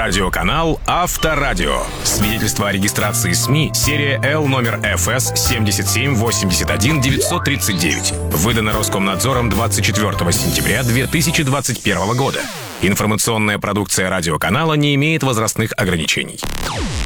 Радиоканал Авторадио. Свидетельство о регистрации СМИ, серия Л номер ФС 7781-939. Выдано Роскомнадзором 24 сентября 2021 года. Информационная продукция радиоканала не имеет возрастных ограничений.